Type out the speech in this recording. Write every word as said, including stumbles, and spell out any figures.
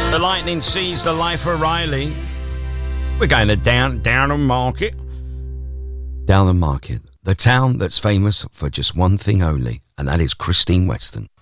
The lightning sees the life of Riley. We're going to down Downham Market. Downham Market, the town that's famous for just one thing only, and that is Christine Weston.